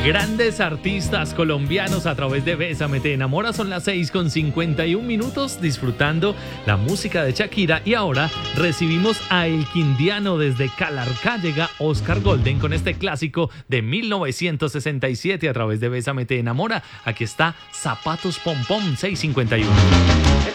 Grandes artistas colombianos a través de Bésame Te Enamora. Son las 6:51 disfrutando la música de Shakira. Y ahora recibimos a El Quindiano desde Calarcá. Llega Oscar Golden con este clásico de 1967 a través de Bésame Te Enamora. Aquí está Zapatos Pom Pom, 6:51.